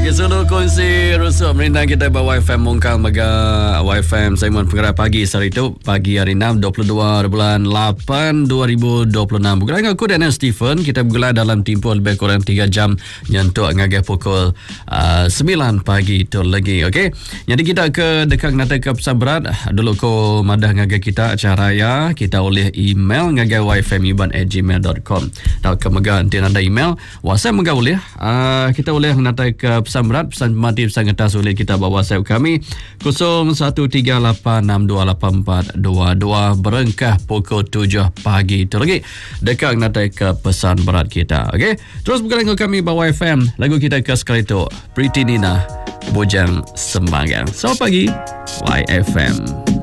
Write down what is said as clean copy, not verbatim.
Okey, suruh kongsi rusuk merintah kita bawa YFM Mongkang Mega YFM segmen penggerak pagi hari itu pagi hari 6 22 bulan 8 2026. Bergerak dengan aku dan Stephen, kita bergerak dalam tempoh lebih kurang 3 jam nyentuh ngagih pukul 9 pagi itu lagi. Okey. Jadi kita ke dekat nata ke pesan berat dulu ko madah ngagih kita acara ya kita oleh email ngagih yfm@gmail.com. Tak ke Mega nanti ada email WhatsApp Mega boleh kita boleh nata ke pesan berat, pesan mati, pesan kertas oleh kita bawa WhatsApp kami 0138628422 berengkah pukul 7 pagi itu lagi dekat nanti ke pesan berat kita. Okey, terus bergerak dengan kami bawa FM. Lagu kita ke sekali itu Pretty Nina Bujang Sembangang. Selamat pagi YFM.